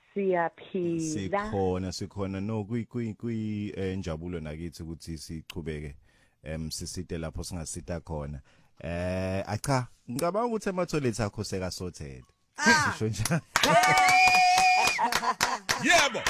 siyaphila sikhona no injabulo nakithi ukuthi sichubeke sisite lapho singasita khona acha ngicabanga ukuthi ema-toilet akho sekasothele sisho njalo yebo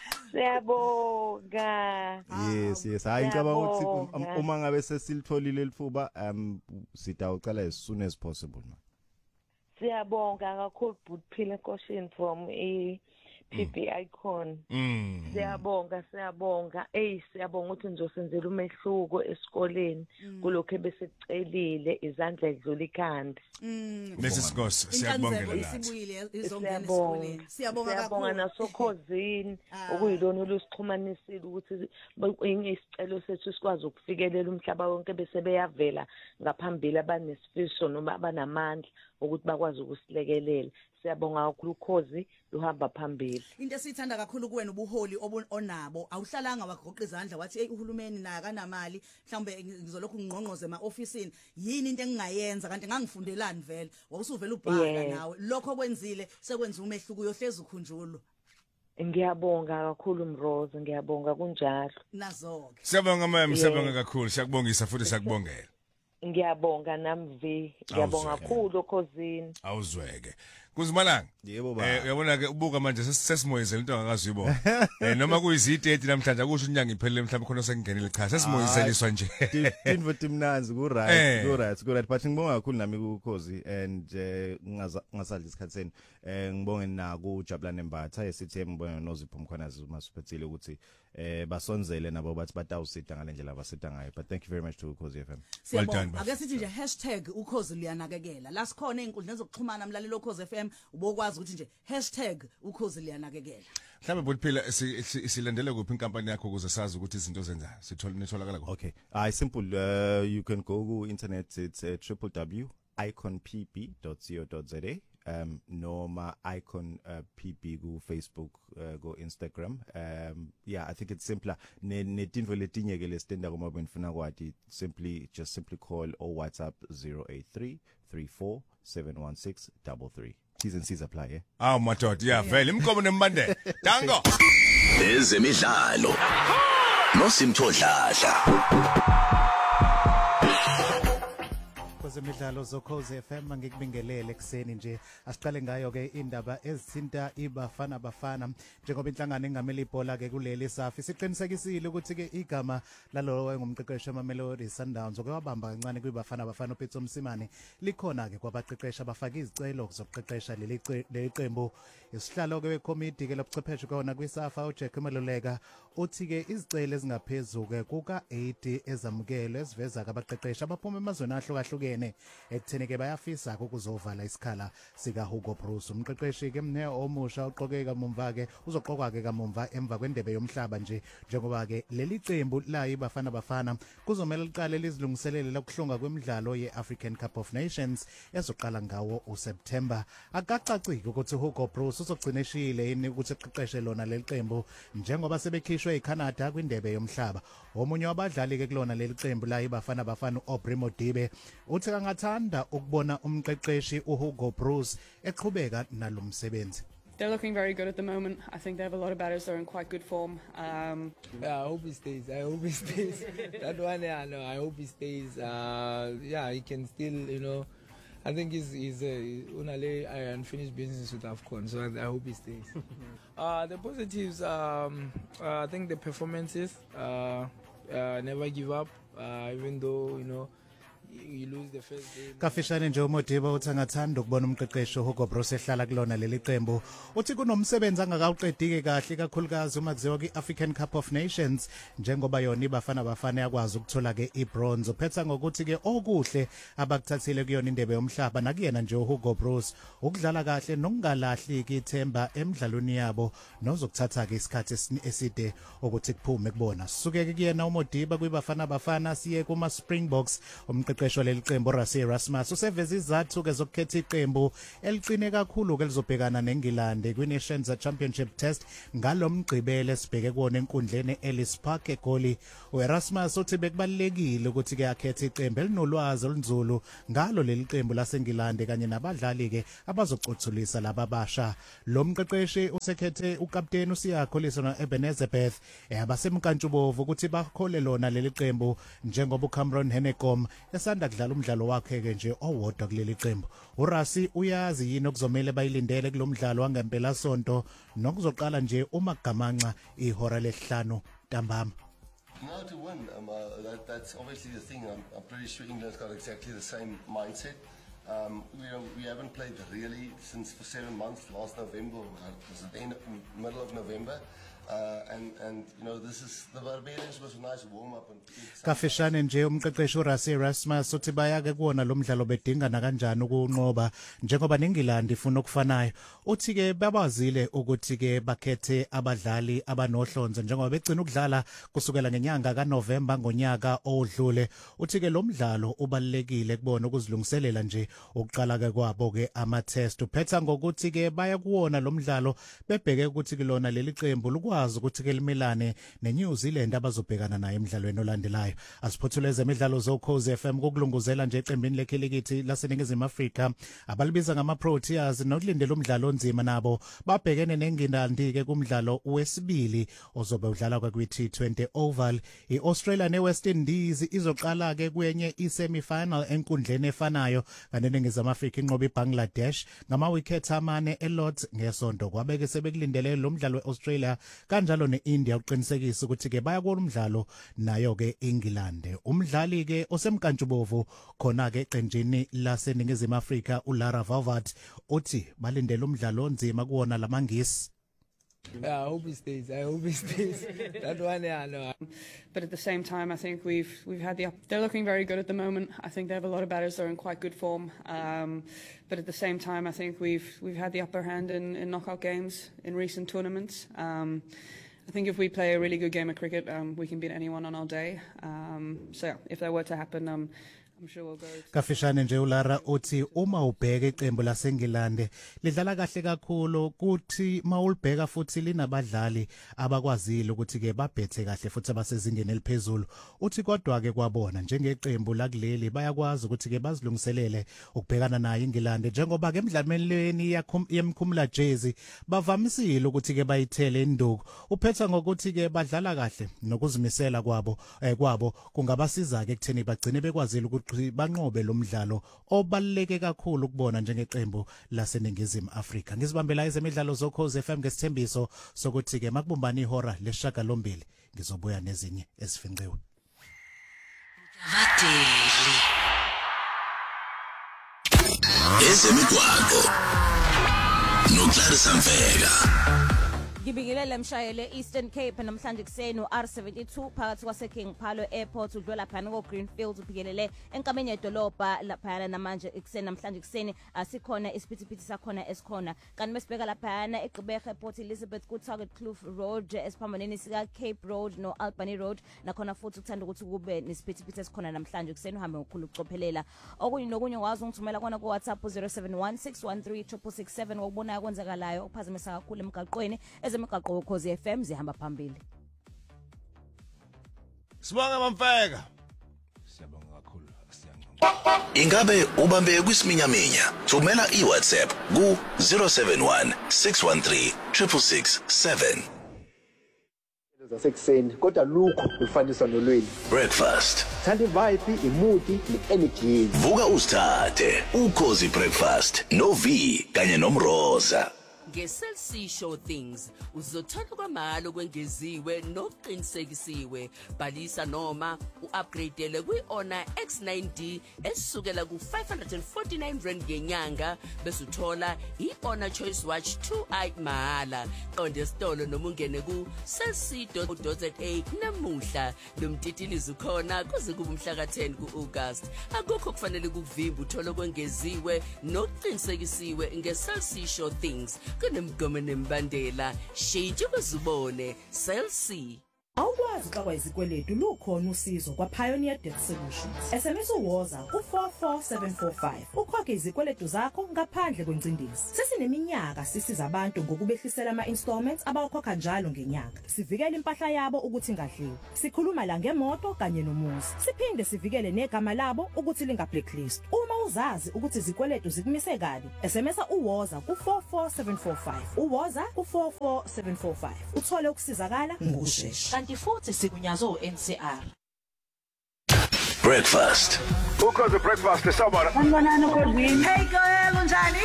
siyabonga yes hayi ngicabanga ukuthi uma ngabe sesilitholile lifuba sitawucala as soon as possible man siyabonga kakhulu Butphila Nkoshini from PB Icon siyabonga siyabonga ukuthi nizosenzela umehluko esikoleni kulokho ebesekucelile izandla edlula ikhanda Mrs Goss siyabongela isibuyile izongena esikoleni siyabonga nasokhozini okuyilona olusixhumanisile ukuthi isicelo sethu sikwazi ukufikelela umhlaba wonke bese beyavela ngaphambili abanesifiso noma abanamandla ukuthi bakwazi ukusilekelela siyabonga kakhulu ukhozi luhamba phambili into esithanda kakhulu kuwena ubuholi onabo awuhlalanga wagoqa izandla wathi uhulumeni naye kanamali mhlawumbe ngizolokhu ngqongqoze ema-ofisini yini into engingayenza kanti ngangifundelani vele wawusuvela ubhala nawe lokho kwenzile sekwenza umehluko uyohleza ukhunjulo ngiyabonga kakhulu Mrozo ngiyabonga kunjalo nazo-ke siyabonga mama siyabonga kakhulu siyakubongisa futhi siyakubongela ngiyabonga nami ngiyabonga kakhulu khosini awuzweke kuzimalanga yebo baba uyabona ke ubuka manje sesimoyizela into angakazuyibona noma kuyizidate namhlanje akusho unyanga iphelele mhlawumbe khona sekungenile cha sesimoyizeliswa nje indvo timnanzi ku right but ngibonga kakhulu nami ukhozi and ngasadla isikhatseni ngibonge naku uJabulane Mbatha esithi ngibonge noZipho Mkhwanazi masuphathile ukuthi basonzele nabo bathi batawusita ngalendlela abasita ngayo but thank you very much to Ukhozi FM well done ake sithi nje #ukhozi liyanakekela la sikhona einkundleni zokuxhumana mlalelo Ukhozi FM ubokwazi ukuthi nje #ukhozi liyanakekela mhlawumbe Butphila silandele kuphi inkampani yakho ukuze sazi ukuthi izinto zenza nitholakala kuphi okay simple you can go ku internet it's www.iconpb.co.za noma icon pb ku Facebook go Instagram I think it's simpler netinto letinye ke lesitenda kuma benifuna kwati simply call or WhatsApp 0833471633 T's and C's apply madoda vele imkomo nembandela dango ezemidlalo noSimthodladla kwezemidlalo zokhozi FM ngikubingelele ekseni nje asiqale ngayo ke indaba ezithinta ibafana njengoba inhlangano engamele ibhola ke kuleli safi siqinisekisile ukuthi ke igama lalo engumqeqeshi weMamelodi Sundowns okwabamba kancane kwibafana uPetso Msimane likhona ke kwabaqeqeshi abafaka izicelo zokuqeqesha leli qembu isihlalo ke wekomiti ke lobuchwepheshe kona kwisafa uJack Maluleka uthi ke izicelo ezingaphezulu ke kuka 80 ezamukelo eziveza abaqeqeshi abaphuma emazweni ahlukahlukene ekutheni ke bayafisa ukuzovala isikhala sika Hugo Bruce umqeqeshi ke mne omusha uqoke kamumva ke uzoqokwa ke kamumva emva kwendebe yomhlaba nje njengoba ke leli qembu la ibafana kuzomela liqale lizilungiselele lokuhlunga kwemidlalo yeAfrican Cup of Nations ezoqala ngawo uSeptember akacaciki ukuthi Hugo Bruce uzogcina eshile yini ukuthi eqeqeshe lona leli qembu njengoba sebekhishwe eCanada kwindebe yomhlaba omunye wabadlali ke kulona leli qembu la ibafana Aubrey Modibe uthi angathanda ukubona umqeqeshi uHugo Bruce eqhubeka nalomsebenzi. They're looking very good at the moment. I think they have a lot of batters that are in quite good form. I hope he stays. That one, no, I hope he stays. He can still, I think he's Unale unfinished business with AFCON, so I hope he stays. The positives, I think the performances, never give up, even though, you lose the first game. Kafishane nje uModiba uthi angathanda ukubona umqeqeshi uHugo Bruce ehlala kulona leli qembu uthi kunomsebenzi angakawuqedike kahle kakhulukazi uma kuziwa kwiAfrican Cup of Nations njengoba yona ibafana yakwazi ukuthola ke ibronze uphetha ngokuthi ke okuhle abakuthathile kuyona indebe yomhlaba nakuyena nje uHugo Bruce ukudlala kahle nokungalahli ithemba emidlalweni yabo nozokuthatha ke isikhathi eside ukuthi kuphume kubona sisuke ke kuyena uModiba kwibafana siye kuma Springboks umqeqeshi umqeqeshi waleli qembu Rassie Erasmus useveza izathu ke zokukhetha iqembu eliqine kakhulu ke lizobhekana neNgilandi kwiNations Championship Test ngalomgqibelo esibheke kuona enkundleni Ellis Park eGoli. uErasmus uthi bekubalekile ukuthi ke akhethe iqembu elinolwazi olunzulu ngalo leli qembu laseNgilandi kanye nabadlali ke abazocuthulisa laba basha. Lo mqeqeshi usekhethe ukapteni uSiyakholisa noEbenezer Beth abasemkantshubovu ukuthi bakhole lona leli qembu njengoba uCameron Hennekom esanda kudlala umdlalo wakhe ke nje owodwa kuleli qembu. uRassie uyazi yini okuzomela bayilindele kulomdlalo wangempela sonto nokuzoqala nje uma kugamanxa ihora lesihlanu ntambama. No, to win. That's obviously the thing. I'm pretty sure England's got exactly the same mindset. We haven't played really since for 7 months. Last November, it was at the middle of November. And you know, this is the Barbarians was a nice warm up and kafishane nje umqeqeshi uRassie Erasmus uthi bayake kuona lo mdlalo bedingana kanjani ukunqoba njengoba neNgilandi ifuna ukufanayo. Uthi ke babazile ukuthi ke bakhethe abadlali abanohlonze njengoba begcina ukudlala kusukela ngenyanga kaNovember ngonyaka odlule. Uthi ke lo mdlalo ubalekile kubona ukuzilungiselela nje ukuqala ke kwabo ke ama test. Uphetha ngokuthi ke baya kuona lo mdlalo bebheke ukuthi kulona leli qembu ukuthi ke limelane neNew Zealand abazobhekana naye emidlalweni olandelayo. Asiphothule ezemidlalo zoKhozi FM kokulunguzela nje eqembini lekhilikithi laseNingizimu Afrika abalibiza ngama-Proteas nokulindela umdlalo onzima nabo babhekene neNgilandi ke kumdlalo wesibili ozobe udlala kwi-T20 Oval. iAustralia neWest Indies izoqala ke kwenye i-semi-final enkundleni efanayo kanti neNingizimu Afrika inqoba iBangladesh ngama-wicket amane eLords ngesonto. Kwabeke sebekulindele lo mdlalo weAustralia kanjalo neIndia uqinisekisa ukuthi ke baya kulo mdlalo nayo ke England. Umdlali ke osemkantshubovu khona ke eqenjini laseNingizimu Afrika uLara Vavard uthi balindele umdlalo onzima kuona lamangisi. Yeah, I hope he stays. I hope he stays. That one, yeah, no. But at the same time, I think we've had they're looking very good at the moment. I think they have a lot of batters that are in quite good form. But at the same time, I think we've had the upper hand in knockout games in recent tournaments. I think if we play a really good game of cricket, we can beat anyone on our day. So yeah, if that were to happen, I'm sure we'll go. Kafishane nje uLara uthi uma ubheka iqembu laseNgilandi lidlala kahle kakhulu kuthi mawulibheka futhi linabadlali abakwazile ukuthi ke babhethe kahle futhi abasezingeni eliphezulu. Uthi kodwa ke kwabona njengeqembu lakuleli bayakwazi ukuthi ke bazilungiselele ukubhekana naye iNgilandi njengoba ke emidlalweni yemkhumula jezi bavamisile ukuthi ke bayithele induku. Uphetha ngokuthi ke badlala kahle nokuzimisela kwabo kungabasiza ke ekutheni bagcine bekwazile ukuthi banqobe lo mdlalo obaluleke kakhulu ukubona njengeqembu laseNingizimu Afrika. Ngizibambela ezemidlalo zoKhozi FM ngesithembiso sokuthi ke makubumbana ihora lesishagalombili ngizobuya nezinye ezifinciwe. Vateli ezemigwaqo noKlarissa Mfeka. Ngibingelele mshayele Eastern Cape namhlanje kuseni uR72 phakathi kwaseKing Phalo Airport udlula phana koGreenfield ubhikelele enkameni yedolobha lapha namanje ekuseni namhlanje kuseni asikhona isiphithiphithi sakhona esikhona kanti mesibheka lapha eGqeberha Port Elizabeth ku Target Kloof Road esiphambaneni sika Cape Road no Albany Road nakhona futhi ukuthanda ukuthi kube nesiphithiphithi esikhona namhlanje kuseni uhambe ngokukhulu ukucophelela okunye nokunye ngwazi ungithumela kona ku WhatsApp 0716136667 ngokubona kwenzakalayo uphazamisa kakhulu emgaqweni ezemigaqo woKhozi FM zihamba phambili. Sibonga Mamfeka. Siyabonga kakhulu asiyanqoqa. Ingabe ubambe kwisiminyaminya? Thumela iWhatsApp ku 0716136667. Zasekuseni kodwa lukho lufaniswa nolweni. Breakfast. Thanda vibe, imudi ne-energy. Vuka usithathe uKhozi Breakfast no V kanye nomroza. Nge-Cell C Show Things uzothola kwamalo kwengeziwe nokuqinisekisiwe. Bhalisa noma u-upgradeele kwi-Honor X9D esukela ku549 rand ngenyanga bese uthola i-Honor Choice Watch 2i mahala. Qonde esitolo noma ungene ku cellc.co.za namuhla. Lo mtitilizo khona kuze kube umhla ka-10 ku-August. Akukho kufanele kuvimba uthola kwengeziwe nokuqinisekisiwe nge-Cell C Show Things. Kunemgomo nembandela shade ukuzibone Cell C. Awukwazi xa kwayizikweletu lukhona usizo kwa Pioneer Debt Solutions. SMS uwoza ku 44745. Ukhokhe izikweletu zakho ngaphandle kwencindezi. Sesineminyaka sisiza abantu ngokubehlisela ama-installments abawakhokha njalo ngenyanga. Sivikele impahla yabo ukuthi ingadliwa. Sikhuluma la ngemoto kanye nomuzi. Siphinde sivikele negama labo ukuthi linga-blacklist. Uma uzazi ukuthi izikweletu zikumise kabi, SMSa uwoza ku 44745. Uwoza ku 44745. Uthole ukusizakala ngokusheshsha. Kanti futhi sikunyazo NCR. Breakfast. Ukhozi breakfast esabona. Sanibonani ukhosini. Hey girl unjani?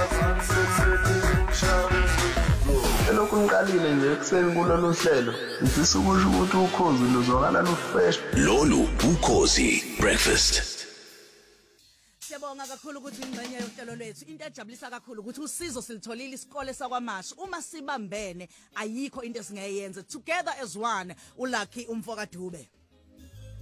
Lokhu kunqalile nje ekseni kulolu hlelo. Ngifisa ukusho ukuthi ukhozi luzwakala lufresh. Lolu ukhozi breakfast. Siyabonga kakhulu ukuthi ingcenye yohlelo lethu into ejabulisa kakhulu ukuthi usizo silitholile isikole sakwaMashu uma sibambene ayikho into esingayenza together as one uLucky umfoka Dube.